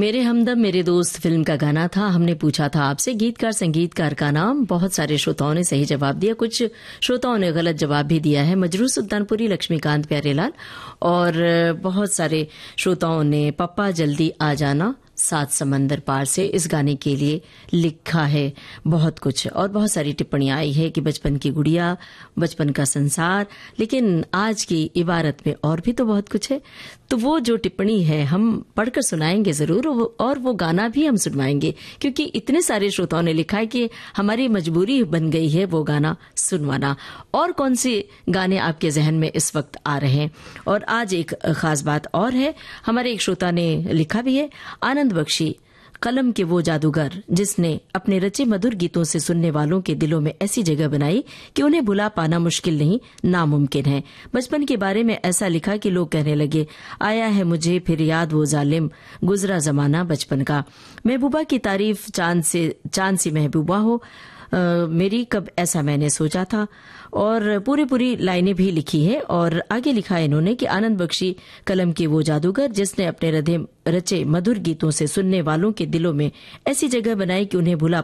मेरे हमदम मेरे दोस्त फिल्म का गाना था। हमने पूछा था आपसे गीतकार संगीतकार का नाम। बहुत सारे श्रोताओं ने सही जवाब दिया, कुछ श्रोताओं ने गलत जवाब भी दिया है। मजरू सुल्तानपुरी, लक्ष्मीकांत प्यारेलाल और बहुत सारे श्रोताओं ने पप्पा जल्दी आ जाना सात समंदर पार से इस गाने के लिए लिखा है। बहुत कुछ और बहुत सारी टिप्पणियां आई है कि बचपन की गुड़िया, बचपन का संसार, लेकिन आज की इबारत में और भी तो बहुत कुछ है। तो वो जो टिप्पणी है हम पढ़कर सुनाएंगे जरूर, और वो गाना भी हम सुनवाएंगे, क्योंकि इतने सारे श्रोताओं ने लिखा है कि हमारी मजबूरी बन गई है वो गाना सुनवाना। और कौन से गाने आपके जहन में इस वक्त आ रहे हैं? और आज एक खास बात और है, हमारे एक श्रोता ने लिखा भी है, आनंद बख्शी, कलम के वो जादूगर जिसने अपने रचे मधुर गीतों से सुनने वालों के दिलों में ऐसी जगह बनाई कि उन्हें भुला पाना मुश्किल नहीं, नामुमकिन है। बचपन के बारे में ऐसा लिखा कि लोग कहने लगे, आया है मुझे फिर याद वो जालिम गुजरा जमाना बचपन का। महबूबा की तारीफ चांद सी महबूबा हो, मेरी कब ऐसा मैंने सोचा था। और पूरी लाइनें भी लिखी है। और आगे लिखा है इन्होंने कि आनंद बख्शी, कलम के वो जादूगर जिसने अपने रचे मधुर गीतों से सुनने वालों के दिलों में ऐसी जगह बनाई कि उन्हें भुला